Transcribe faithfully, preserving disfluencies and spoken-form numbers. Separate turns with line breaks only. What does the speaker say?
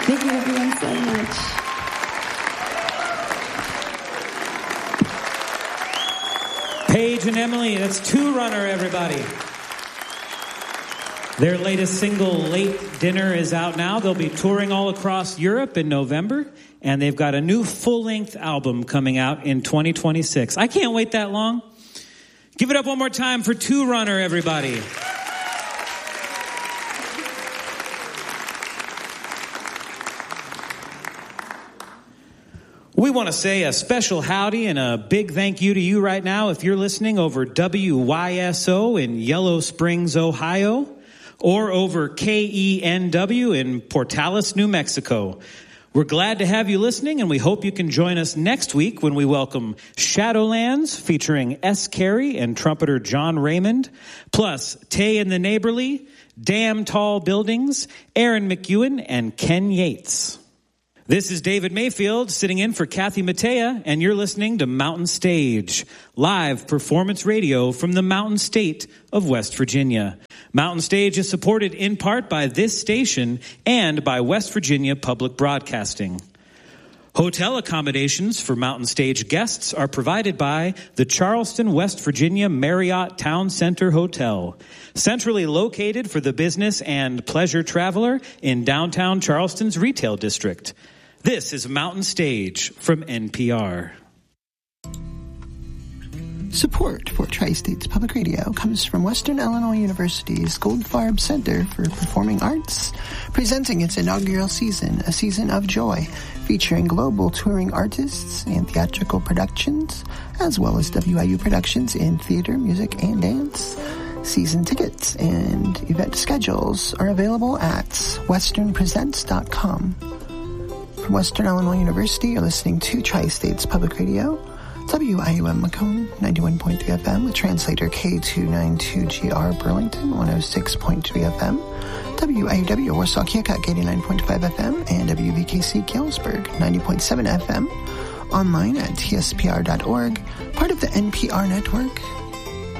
Thank you, everyone, so much.
Paige and Emily, that's Two Runner, everybody. Their latest single, Late Dinner, is out now. They'll be touring all across Europe in November, and they've got a new full-length album coming out in twenty twenty-six. I can't wait that long. Give it up one more time for Two Runner, everybody. We want to say a special howdy and a big thank you to you right now if you're listening over W Y S O in Yellow Springs, Ohio, or over K E N W in Portales, New Mexico. We're glad to have you listening, and we hope you can join us next week when we welcome Shadowlands featuring S. Carey and trumpeter John Raymond, plus Tay and the Neighborly, Damn Tall Buildings, Aaron McEwen, and Ken Yates. This is David Mayfield sitting in for Kathy Mattea, and you're listening to Mountain Stage, live performance radio from the Mountain State of West Virginia. Mountain Stage is supported in part by this station and by West Virginia Public Broadcasting. Hotel accommodations for Mountain Stage guests are provided by the Charleston, West Virginia Marriott Town Center Hotel, centrally located for the business and pleasure traveler in downtown Charleston's retail district. This is Mountain Stage from N P R.
Support for Tri-States Public Radio comes from Western Illinois University's Goldfarb Center for Performing Arts, presenting its inaugural season, A Season of Joy, featuring global touring artists and theatrical productions, as well as W I U productions in theater, music, and dance. Season tickets and event schedules are available at western presents dot com. From Western Illinois University, you're listening to Tri-States Public Radio, W I U M Macomb, ninety-one point three F M, with translator K two ninety-two G R Burlington, one oh six point three F M, W I U W Warsaw Keokuk, eighty-nine point five F M, and W V K C Galesburg, ninety point seven F M, online at T S P R dot org, part of the N P R network.